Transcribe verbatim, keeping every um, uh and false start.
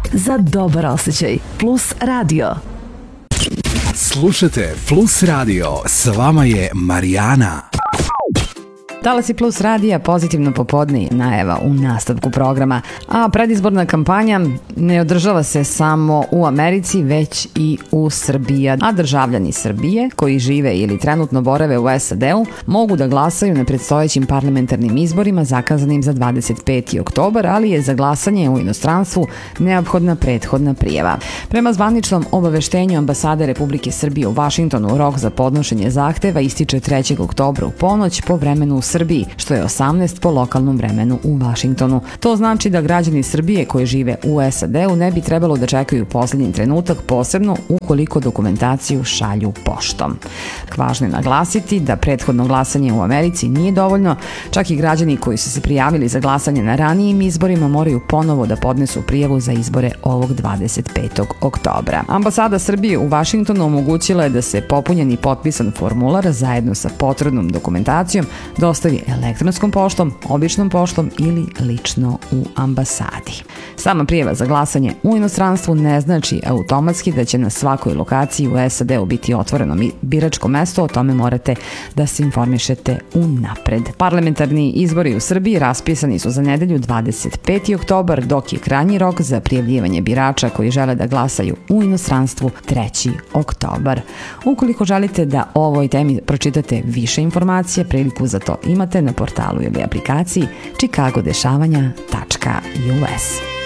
za dobar osjećaj. Plus radio. Slušajte Plus radio, s vama je Marijana. Talasi Plus radija, pozitivno popodne, najava u nastavku programa. A predizborna kampanja ne održava se samo u Americi, već i u Srbiji. A državljani Srbije koji žive ili trenutno borave u S A D-u mogu da glasaju na predstojećim parlamentarnim izborima zakazanim za dvadeset peti oktobar, ali je za glasanje u inostranstvu neophodna prethodna prijava. Prema zvaničnom obaveštenju ambasade Republike Srbije u Vašingtonu, rok za podnošenje zahteva ističe trećeg oktobra u ponoć po vremenu u Srbiji, što je osamnaest po lokalnom vremenu u Vašingtonu. To znači da građani Srbije koji žive u S A D-u ne bi trebalo da čekaju posljednji trenutak, posebno ukoliko dokumentaciju šalju poštom. Važno je naglasiti da prethodno glasanje u Americi nije dovoljno, čak i građani koji su se prijavili za glasanje na ranijim izborima moraju ponovo da podnesu prijavu za izbore ovog dvadeset petog oktobra. Ambasada Srbije u Vašingtonu omogućila je da se popunjeni potpisan formular zajedno sa potrebnom dokumentacijom dostavi elektronskom poštom, običnom poštom ili lično u ambasadi. Sama prijava za glasanje u inostranstvu ne znači automatski da će na svakoj lokaciji u S A D-u biti otvoreno biračko mesto, o tome morate da se informišete unapred. Parlamentarni izbori u Srbiji raspisani su za nedelju dvadeset peti oktobar, dok je krajnji rok za prijavljivanje birača koji žele da glasaju u inostranstvu treći oktobar. Ukoliko želite da o ovoj temi pročitate više informacije, priliku za to imate na portalu ili aplikaciji chicago dešavanja tačka u s.